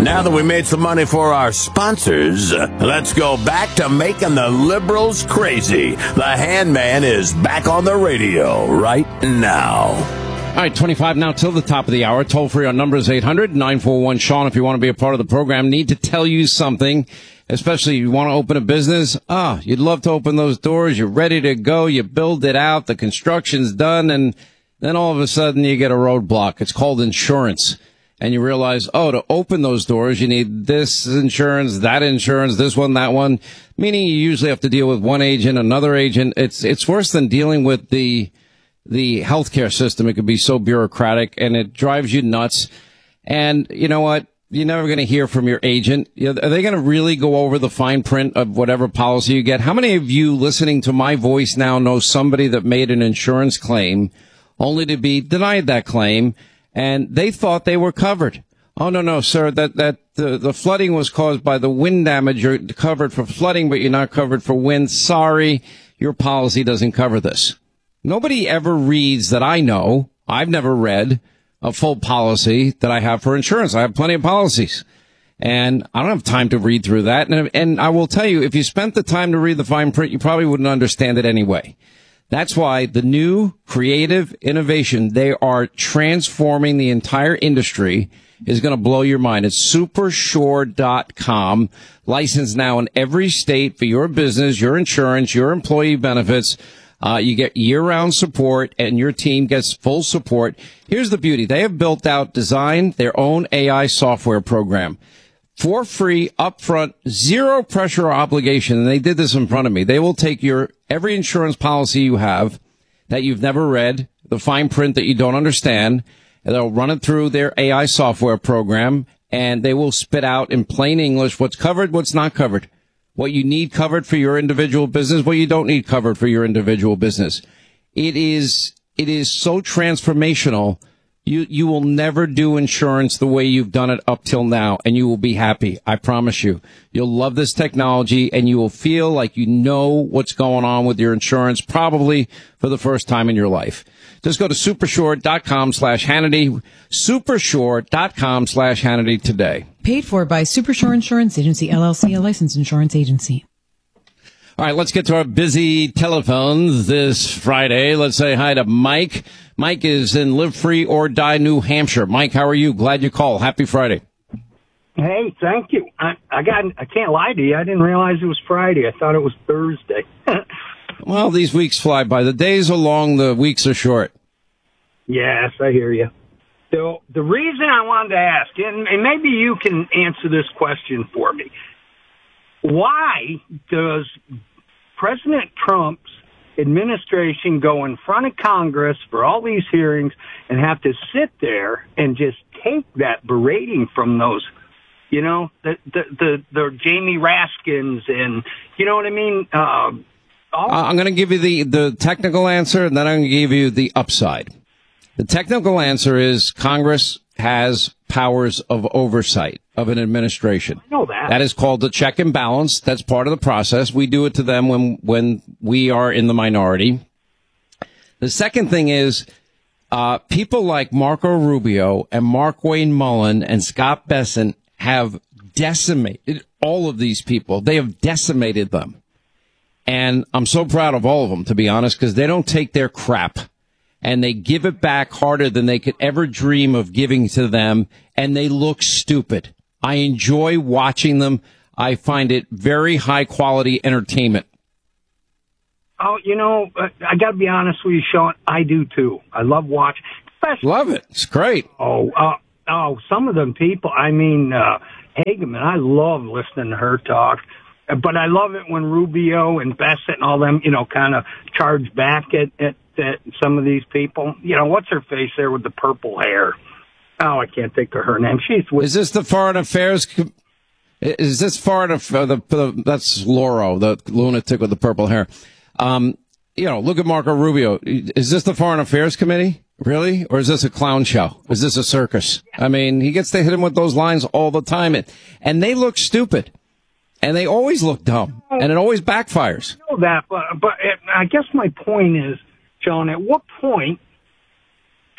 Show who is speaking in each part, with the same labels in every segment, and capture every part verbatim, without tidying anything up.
Speaker 1: Now that we made some money for our sponsors, let's go back to making the liberals crazy. The Handman is back on the radio right now.
Speaker 2: All right, twenty-five now till the top of the hour. Toll free on numbers eight hundred nine four one Sean if you want to be a part of the program. Need to tell you something, especially if you want to open a business. Ah, you'd love to open those doors. You're ready to go. You build it out. The construction's done. And then all of a sudden you get a roadblock. It's called insurance. And you realize, oh, to open those doors, you need this insurance, that insurance, this one, that one. Meaning you usually have to deal with one agent, another agent. It's, it's worse than dealing with the, the healthcare system. It could be so bureaucratic and it drives you nuts. And you know what? You're never going to hear from your agent. Are they going to really go over the fine print of whatever policy you get? How many of you listening to my voice now know somebody that made an insurance claim only to be denied that claim? And they thought they were covered. Oh, no, no, sir, that, that, the, the flooding was caused by the wind damage. You're covered for flooding, but you're not covered for wind. Sorry, your policy doesn't cover this. Nobody ever reads that I know. I've never read a full policy that I have for insurance. I have plenty of policies. And I don't have time to read through that. And, and I will tell you, if you spent the time to read the fine print, you probably wouldn't understand it anyway. That's why the new creative innovation, they are transforming the entire industry, is going to blow your mind. It's Supersure dot com, licensed now in every state for your business, your insurance, your employee benefits. Uh, you get year-round support, and your team gets full support. Here's the beauty. They have built out, designed their own A I software program. For free, upfront, zero pressure or obligation, and they did this in front of me. They will take your every insurance policy you have that you've never read, the fine print that you don't understand, and they'll run it through their A I software program, and they will spit out in plain English what's covered, what's not covered, what you need covered for your individual business, what you don't need covered for your individual business. It is it is so transformational. You, you will never do insurance the way you've done it up till now, and you will be happy. I promise you. You'll love this technology, and you will feel like you know what's going on with your insurance, probably for the first time in your life. Just go to Supersure dot com slash Hannity, Supersure dot com slash Hannity today.
Speaker 3: Paid for by Supersure Insurance Agency, L L C, a licensed insurance agency.
Speaker 2: All right, let's get to our busy telephones this Friday. Let's say hi to Mike. Mike is in Live Free or Die, New Hampshire. Mike, how are you? Glad you called. Happy Friday.
Speaker 4: Hey, thank you. I, I got. I can't lie to you. I didn't realize it was Friday. I thought it was Thursday.
Speaker 2: Well, these weeks fly by. The days are long, the weeks are short.
Speaker 4: Yes, I hear you. So the reason I wanted to ask, and, and maybe you can answer this question for me. Why does President Trump's administration go in front of Congress for all these hearings and have to sit there and just take that berating from those, you know, the the the, the Jamie Raskins and, you know what I mean? Uh, all-
Speaker 2: I'm going to give you the, the technical answer, and then I'm going to give you the upside. The technical answer is Congress has powers of oversight of an administration.
Speaker 4: I know that.
Speaker 2: That is called the check and balance. That's part of the process. We do it to them when, when we are in the minority. The second thing is, uh, people like Marco Rubio and Mark Wayne Mullen and Scott Bessent have decimated all of these people. They have decimated them. And I'm so proud of all of them, to be honest, because they don't take their crap. And they give it back harder than they could ever dream of giving to them, and they look stupid. I enjoy watching them. I find it very high-quality entertainment.
Speaker 4: Oh, you know, I got to be honest with you, Sean. I do, too. I love watching. Especially,
Speaker 2: love it. It's great.
Speaker 4: Oh, uh, oh, some of them people, I mean, uh, Hageman, I love listening to her talk. But I love it when Rubio and Bessent and all them, you know, kind of charge back at, at, at some of these people. You know, what's her face there with the purple hair? Oh, I can't think of her name. She's with-
Speaker 2: Is this the Foreign Affairs? Is this Foreign Affairs? The, the, that's Lauro, the lunatic with the purple hair. Um, you know, look at Marco Rubio. Is this the Foreign Affairs Committee? Really? Or is this a clown show? Is this a circus? I mean, he gets to hit him with those lines all the time. And they look stupid. And they always look dumb, and it always backfires.
Speaker 4: I know that, but, but I guess my point is, John, at what point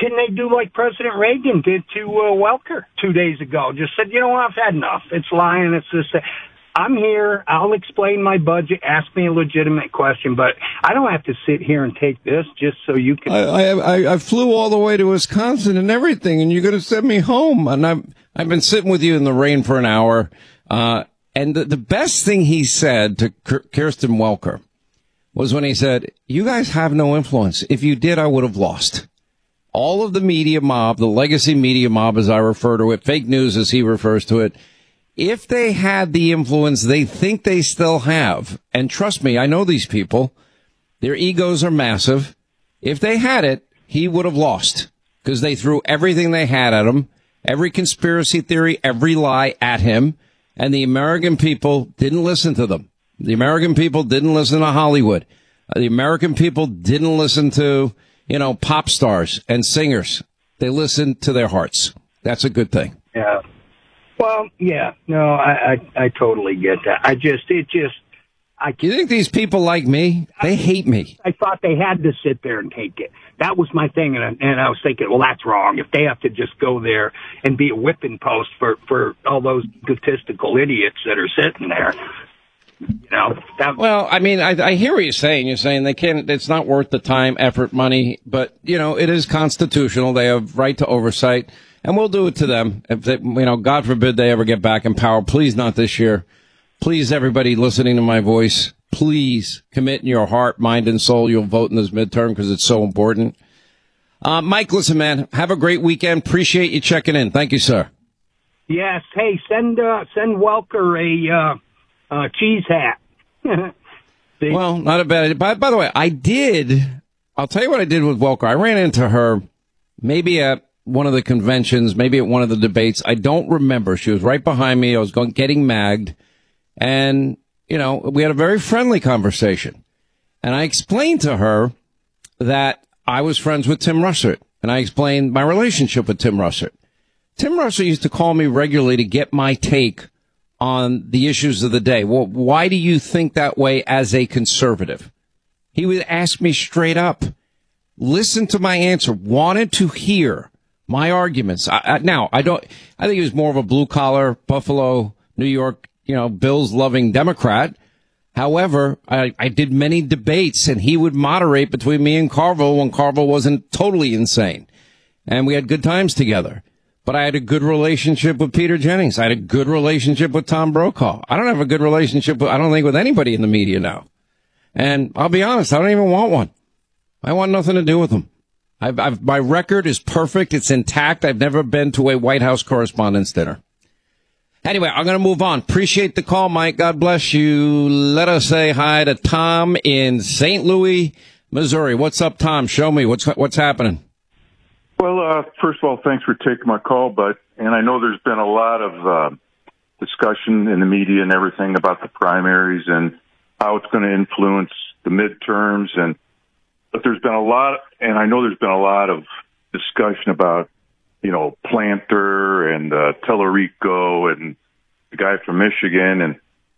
Speaker 4: can they do like President Reagan did to uh, Welker two days ago? Just said, you know what, I've had enough. It's lying. It's this. I'm here. I'll explain my budget. Ask me a legitimate question, but I don't have to sit here and take this just so you can.
Speaker 2: I I, I flew all the way to Wisconsin and everything, and you're going to send me home. And I've I've been sitting with you in the rain for an hour. Uh, and the, the best thing he said to Kirsten Welker was when he said, "You guys have no influence. If you did, I would have lost." All of the media mob, the legacy media mob, as I refer to it, fake news as he refers to it, if they had the influence they think they still have, and trust me, I know these people, their egos are massive. If they had it, he would have lost because they threw everything they had at him, every conspiracy theory, every lie at him, and the American people didn't listen to them. The American people didn't listen to Hollywood. The American people didn't listen to, you know, pop stars and singers. They listened to their hearts. That's a good thing.
Speaker 4: Yeah. Well, yeah. No, I, I, I totally get that. I just, it just, I.
Speaker 2: You think these people like me? They hate me.
Speaker 4: I thought they had to sit there and take it. That was my thing, and I, and I was thinking, well, that's wrong. If they have to just go there and be a whipping post for, for all those statistical idiots that are sitting there. You know, that,
Speaker 2: well, I mean, I, I hear what you're saying. You're saying they can't, it's not worth the time, effort, money, but, you know, it is constitutional. They have right to oversight, and we'll do it to them. If they, you know, God forbid they ever get back in power. Please not this year. Please, everybody listening to my voice, please commit in your heart, mind, and soul. You'll vote in this midterm because it's so important. Uh, Mike, listen, man, have a great weekend. Appreciate you checking in. Thank you, sir.
Speaker 4: Yes. Hey, send, uh, send Welker a, uh, Uh, cheese hat.
Speaker 2: Well, not a bad idea. By, by the way, I did, I'll tell you what I did with Welker. I ran into her maybe at one of the conventions, maybe at one of the debates. I don't remember. She was right behind me. I was going, getting magged. And, you know, we had a very friendly conversation. And I explained to her that I was friends with Tim Russert. And I explained my relationship with Tim Russert. Tim Russert used to call me regularly to get my take on the issues of the day. Well, why do you think that way as a conservative? He would ask me straight up, listen to my answer, wanted to hear my arguments. I, I, now, I don't, I think he was more of a blue collar, Buffalo, New York, you know, Bills loving Democrat. However, I, I did many debates and he would moderate between me and Carville when Carville wasn't totally insane. And we had good times together. But I had a good relationship with Peter Jennings. I had a good relationship with Tom Brokaw. I don't have a good relationship, with, I don't think, with anybody in the media now. And I'll be honest, I don't even want one. I want nothing to do with them. I've, I've, my record is perfect. It's intact. I've never been to a White House Correspondents' Dinner. Anyway, I'm going to move on. Appreciate the call, Mike. God bless you. Let us say hi to Tom in Saint Louis, Missouri. What's up, Tom? Show me. What's what's happening?
Speaker 5: Well, uh, first of all, thanks for taking my call, bud. And I know there's been a lot of uh, discussion in the media and everything about the primaries and how it's going to influence the midterms. And but there's been a lot, and I know there's been a lot of discussion about, you know, Planter and uh, Tellerico and the guy from Michigan, and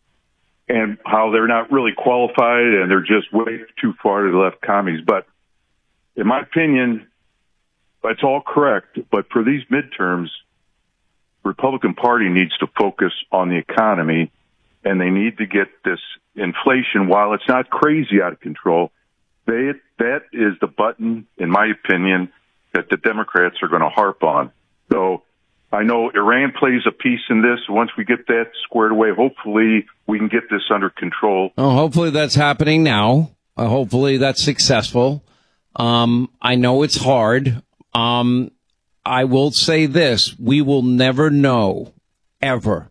Speaker 5: and how they're not really qualified and they're just way too far to the left commies. But in my opinion, that's all correct, but for these midterms, the Republican Party needs to focus on the economy, and they need to get this inflation, while it's not crazy out of control, they, that is the button, in my opinion, that the Democrats are going to harp on. So I know Iran plays a piece in this. Once we get that squared away, hopefully we can get this under control.
Speaker 2: Oh, hopefully that's happening now. Uh, hopefully that's successful. Um, I know it's hard. Um, I will say this, we will never know, ever,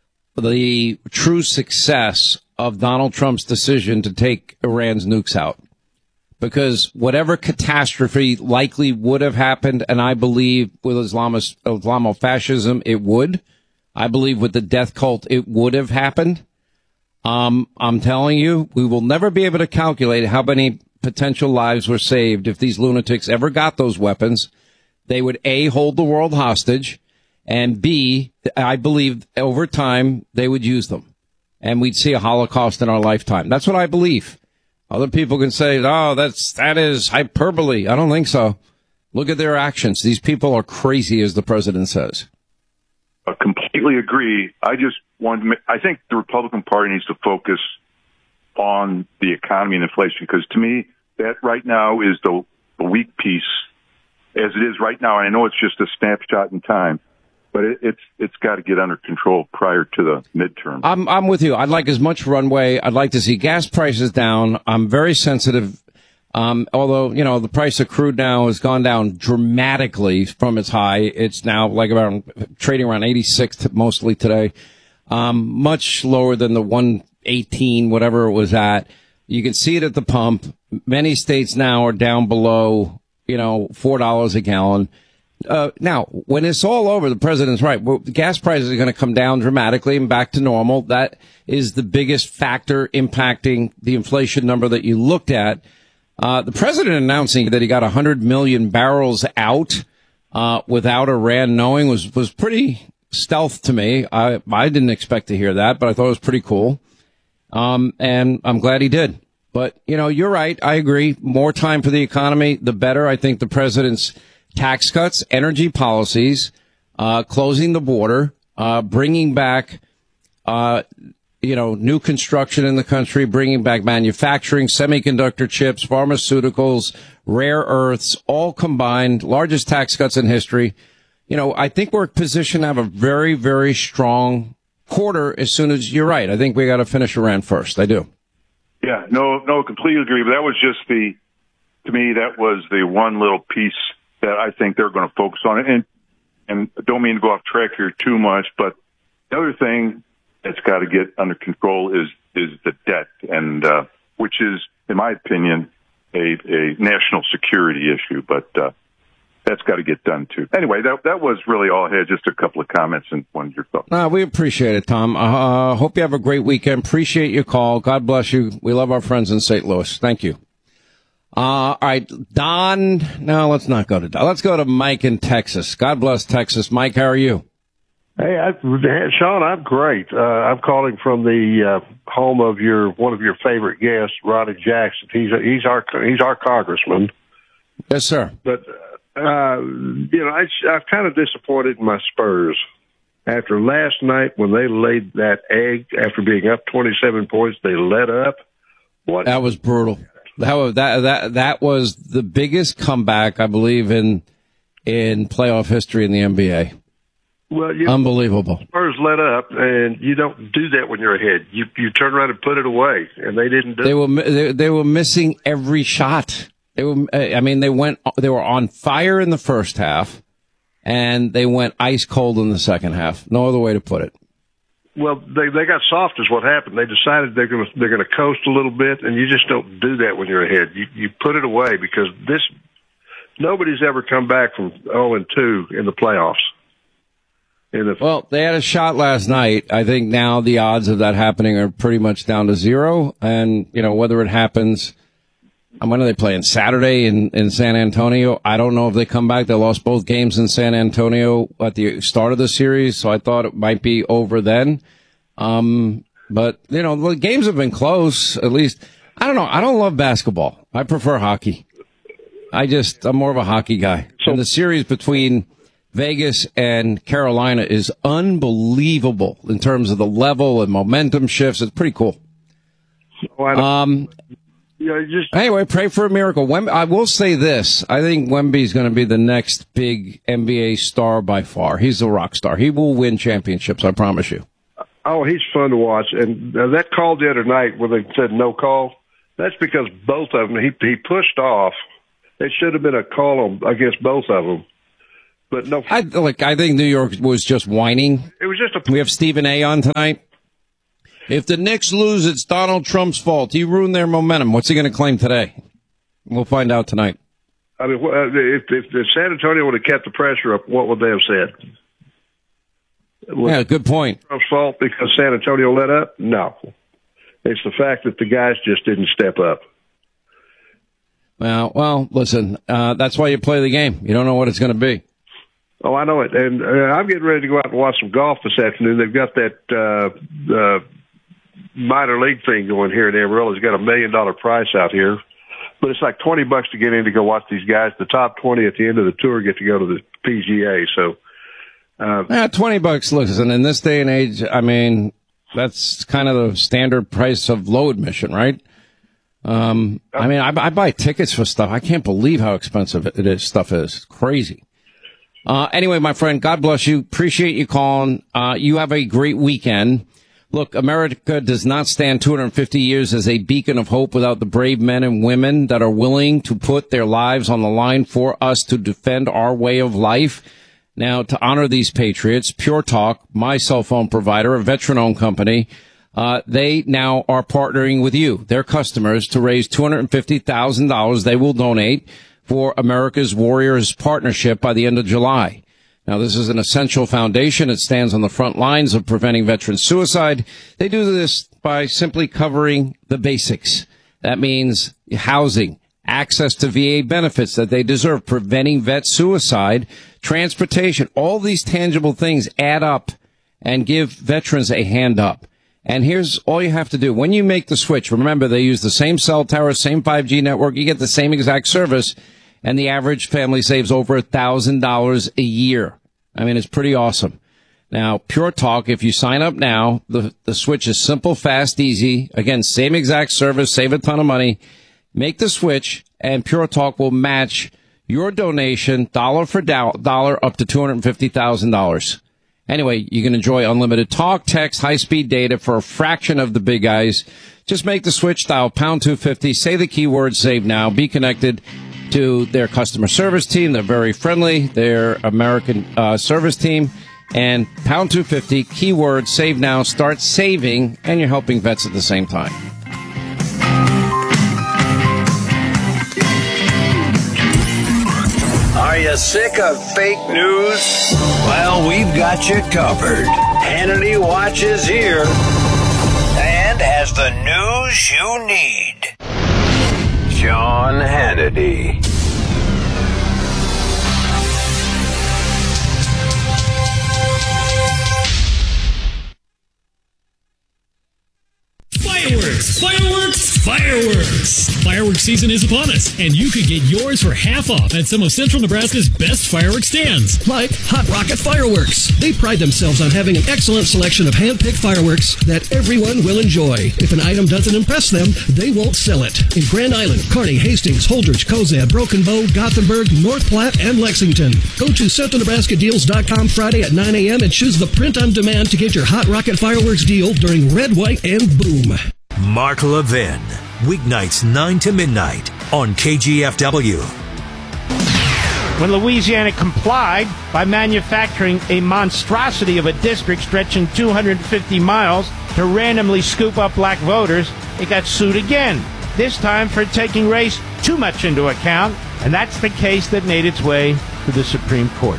Speaker 2: the true success of Donald Trump's decision to take Iran's nukes out. Because whatever catastrophe likely would have happened, and I believe with Islamist, Islamofascism, it would. I believe with the death cult, it would have happened. Um, I'm telling you, we will never be able to calculate how many potential lives were saved if these lunatics ever got those weapons. They would, A, hold the world hostage, and B, I believe over time they would use them, and we'd see a Holocaust in our lifetime. That's what I believe. Other people can say, oh, that's, that is hyperbole. I don't think so. Look at their actions. These people are crazy, as the president says.
Speaker 5: I completely agree. I just want to make, I think the Republican Party needs to focus on the economy and inflation, because to me, that right now is the, the weak piece as it is right now. And I know it's just a snapshot in time, but it, it's it's got to get under control prior to the midterm. I'm
Speaker 2: I'm with you. I'd like as much runway. I'd like to see gas prices down. I'm very sensitive. Um, although, you know, the price of crude now has gone down dramatically from its high. It's now like about trading around eighty-six mostly today. Um, much lower than the one eighteen, whatever it was at. You can see it at the pump. Many states now are down below, you know, four dollars a gallon. Uh, now, when it's all over, the president's right. Well, gas prices are going to come down dramatically and back to normal. That is the biggest factor impacting the inflation number that you looked at. Uh, the president announcing that he got one hundred million barrels out uh, without Iran knowing was, was pretty stealth to me. I, I didn't expect to hear that, but I thought it was pretty cool. Um, and I'm glad he did. But, you know, you're right. I agree. More time for the economy, the better. I think the president's tax cuts, energy policies, uh, closing the border, uh, bringing back, uh, you know, new construction in the country, bringing back manufacturing, semiconductor chips, pharmaceuticals, rare earths, all combined, largest tax cuts in history. You know, I think we're positioned to have a very, very strong quarter as soon as you're right. I think we got to finish Iran first. I do.
Speaker 5: Yeah, no, no, completely agree. But that was just the, to me, that was the one little piece that I think they're going to focus on. And, and I don't mean to go off track here too much, but the other thing that's got to get under control is, is the debt, and, uh, which is, in my opinion, a, a national security issue, but, uh, that's got to get done too. Anyway, that, that was really all I had, just a couple of comments and one of your thoughts.
Speaker 2: No, we appreciate it, Tom. Uh, hope you have a great weekend. Appreciate your call. God bless you. We love our friends in Saint Louis. Thank you. Uh, all right, Don. No, let's not go to Don. Let's go to Mike in Texas. God bless Texas. Mike, how are you?
Speaker 6: Hey, I, Sean, I'm great. Uh, I'm calling from the uh, home of your one of your favorite guests, Ronnie Jackson. He's a, he's our he's our congressman.
Speaker 2: Yes, sir.
Speaker 6: But uh, you know, I, I'm kind of disappointed in my Spurs after last night when they laid that egg after being up twenty-seven points. They let up. What?
Speaker 2: That was brutal. That was, that that that was the biggest comeback, I believe, in in playoff history in the N B A.
Speaker 6: Well, you
Speaker 2: unbelievable.
Speaker 6: Know, Spurs let up, and you don't do that when you're ahead. You you turn around and put it away, and they didn't do.
Speaker 2: They were they, they were missing every shot. They were. I mean, they went. They were on fire in the first half, and they went ice cold in the second half. No other way to put it.
Speaker 6: Well, they they got soft is what happened. They decided they're going to they're going to coast a little bit, and you just don't do that when you're ahead. You you put it away, because this nobody's ever come back from oh and two in the playoffs. In the,
Speaker 2: well, they had a shot last night. I think now the odds of that happening are pretty much down to zero. And you know, whether it happens, when are they playing? Saturday in in San Antonio. I don't know if they come back. They lost both games in San Antonio at the start of the series, so I thought it might be over then. Um, but you know, the games have been close. At least, I don't know. I don't love basketball. I prefer hockey. I just, I'm more of a hockey guy. And the series between Vegas and Carolina is unbelievable in terms of the level and momentum shifts. It's pretty cool. Um,
Speaker 6: yeah, just
Speaker 2: anyway, pray for a miracle. Wemby, I will say this. I think Wemby is going to be the next big N B A star by far. He's a rock star. He will win championships. I promise you.
Speaker 6: Oh, he's fun to watch. And uh, that call the other night when they said no call, that's because both of them, he, he pushed off. It should have been a call on, against both of them. But no,
Speaker 2: I like. I think New York was just whining.
Speaker 6: It was just a.
Speaker 2: We have Stephen A. on tonight. If the Knicks lose, it's Donald Trump's fault. He ruined their momentum. What's he going to claim today? We'll find out tonight.
Speaker 6: I mean, if, if, if San Antonio would have kept the pressure up, what would they have said? Was
Speaker 2: yeah, good point.
Speaker 6: Trump's fault because San Antonio let up? No, it's the fact that the guys just didn't step up.
Speaker 2: Well, well, listen. Uh, that's why you play the game. You don't know what it's going to be.
Speaker 6: Oh, I know it. And uh, I'm getting ready to go out and watch some golf this afternoon. They've got that uh, uh, minor league thing going here in Amarillo. It's got a million dollar prize out here. but it's like twenty bucks to get in to go watch these guys. The top twenty at the end of the tour get to go to the P G A. So, uh,
Speaker 2: yeah, twenty bucks. Listen, in this day and age, I mean, that's kind of the standard price of low admission, right? Um, I mean, I, I buy tickets for stuff. I can't believe how expensive it is. Stuff is it's crazy. Uh, anyway, my friend, God bless you. Appreciate you calling. Uh, you have a great weekend. Look, America does not stand two hundred fifty years as a beacon of hope without the brave men and women that are willing to put their lives on the line for us to defend our way of life. Now, to honor these patriots, Pure Talk, my cell phone provider, a veteran-owned company, Uh, they now are partnering with you, their customers, to raise two hundred fifty thousand dollars they will donate for America's Warriors Partnership by the end of July. Now, this is an essential foundation. It stands on the front lines of preventing veteran suicide. They do this by simply covering the basics. That means housing, access to V A benefits that they deserve, preventing vet suicide, transportation. All these tangible things add up and give veterans a hand up. And here's all you have to do. When you make the switch, remember, they use the same cell tower, same five G network. You get the same exact service, and the average family saves over one thousand dollars a year. I mean, it's pretty awesome. Now, Pure Talk, if you sign up now, the, the switch is simple, fast, easy. Again, same exact service, save a ton of money. Make the switch, and Pure Talk will match your donation dollar for do- dollar up to two hundred fifty thousand dollars. Anyway, you can enjoy unlimited talk, text, high-speed data for a fraction of the big guys. Just make the switch, dial pound two fifty, say the keyword save now, be connected to their customer service team. They're very friendly, their American uh, service team. And pound two fifty, keyword save now, start saving, and you're helping vets at the same time.
Speaker 1: Are you sick of fake news? Well, we've got you covered. Hannity Watch is here and has the news you need. Sean Hannity.
Speaker 7: Fireworks! Fireworks! Fireworks! Fireworks season is upon us, and you could get yours for half off at some of Central Nebraska's best fireworks stands.
Speaker 8: Like Hot Rocket Fireworks. They pride themselves on having an excellent selection of hand-picked fireworks that everyone will enjoy. If an item doesn't impress them, they won't sell it. In Grand Island, Kearney, Hastings, Holdrege, Cozad, Broken Bow, Gothenburg, North Platte, and Lexington. Go to Central Nebraska Deals dot com Friday at nine a.m. and choose the print on demand to get your Hot Rocket Fireworks deal during Red, White, and Boom.
Speaker 9: Mark Levin, weeknights nine to midnight on K G F W.
Speaker 10: When Louisiana complied by manufacturing a monstrosity of a district stretching two hundred fifty miles to randomly scoop up black voters, it got sued again, this time for taking race too much into account, and that's the case that made its way to the Supreme Court.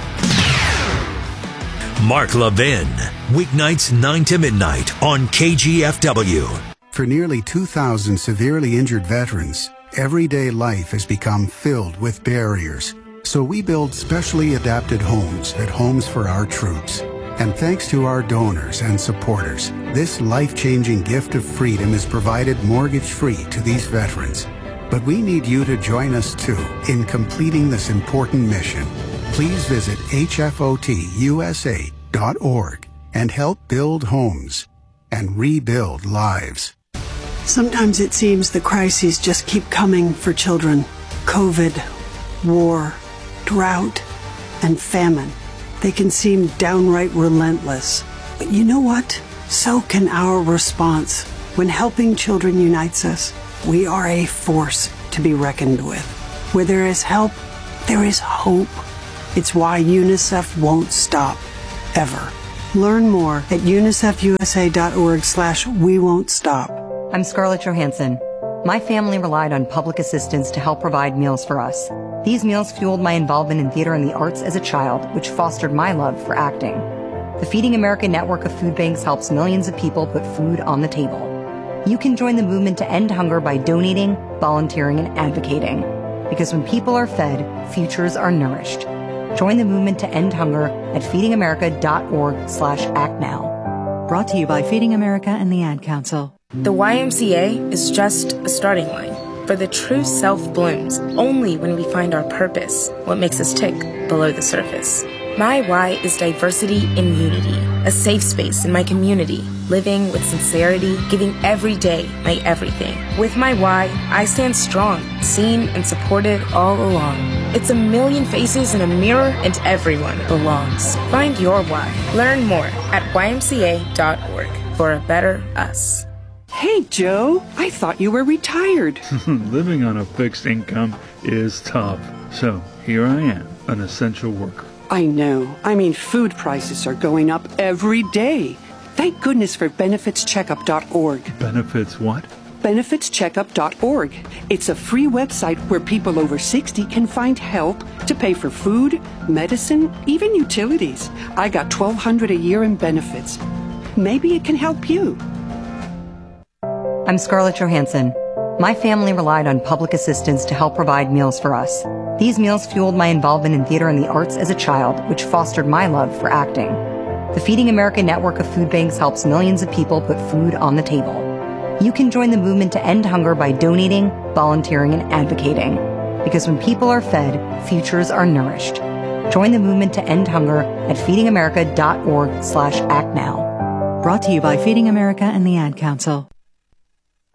Speaker 9: Mark Levin, weeknights nine to midnight on K G F W.
Speaker 11: For nearly two thousand severely injured veterans, everyday life has become filled with barriers. So we build specially adapted homes at Homes for Our Troops. And thanks to our donors and supporters, this life-changing gift of freedom is provided mortgage-free to these veterans. But we need you to join us, too, in completing this important mission. Please visit H F O T U S A dot org and help build homes and rebuild lives.
Speaker 12: Sometimes it seems the crises just keep coming for children. COVID, war, drought, and famine. They can seem downright relentless. But you know what? So can our response. When helping children unites us, we are a force to be reckoned with. Where there is help, there is hope. It's why UNICEF won't stop, ever. Learn more at unicef u s a dot org slash we won't stop.
Speaker 13: I'm Scarlett Johansson. My family relied on public assistance to help provide meals for us. These meals fueled my involvement in theater and the arts as a child, which fostered my love for acting. The Feeding America network of food banks helps millions of people put food on the table. You can join the movement to end hunger by donating, volunteering, and advocating. Because when people are fed, futures are nourished. Join the movement to end hunger at feeding america dot org slash act now.
Speaker 3: Brought to you by Feeding America and the Ad Council.
Speaker 14: The Y M C A is just a starting line. For the true self blooms only when we find our purpose, what makes us tick below the surface. My why is diversity in unity, a safe space in my community, living with sincerity, giving every day my everything. With my why, I stand strong, seen and supported all along. It's a million faces in a mirror and everyone belongs. Find your why. Learn more at Y M C A dot org for a better us.
Speaker 15: Hey, Joe, I thought you were retired.
Speaker 16: Living on a fixed income is tough. So here I am, an essential worker.
Speaker 15: I know. I mean, food prices are going up every day. Thank goodness for benefits checkup dot org.
Speaker 16: Benefits what?
Speaker 15: benefits checkup dot org. It's a free website where people over sixty can find help to pay for food, medicine, even utilities. I got twelve hundred dollars a year in benefits. Maybe it can help you.
Speaker 13: I'm Scarlett Johansson. My family relied on public assistance to help provide meals for us. These meals fueled my involvement in theater and the arts as a child, which fostered my love for acting. The Feeding America network of food banks helps millions of people put food on the table. You can join the movement to end hunger by donating, volunteering, and advocating. Because when people are fed, futures are nourished. Join the movement to end hunger at feeding america dot org slash act now.
Speaker 3: Brought to you by Feeding America and the Ad Council.